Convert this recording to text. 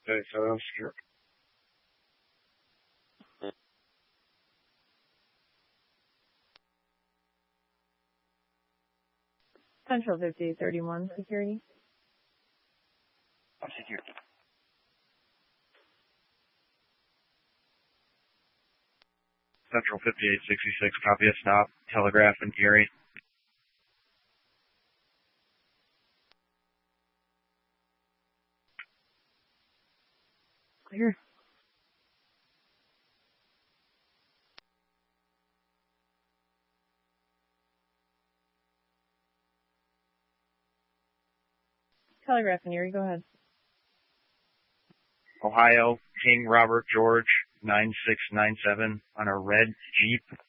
Okay, so I'm scared. Central 5831 security. Security. Central 5866, copy a stop, telegraph in Erie. Clear. Telegraph in Erie, go ahead. Ohio, King Robert George, 9697 on a red Jeep.